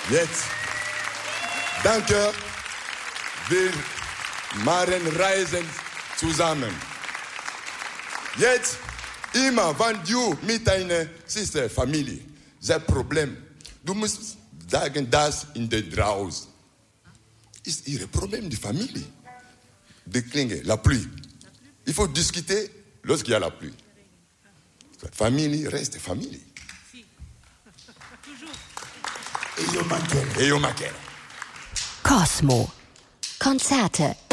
Jetzt, danke, wir machen Reisen zusammen. Jetzt, immer, wenn du mit deiner Schwester, Familie, das Problem, du musst sagen, das in der draußen. Ist ihr Problem, die Familie. De Klinge, la pluie. Il faut discuter lorsqu'il y a la pluie. Famille reste famille. Cosmo. Konzerte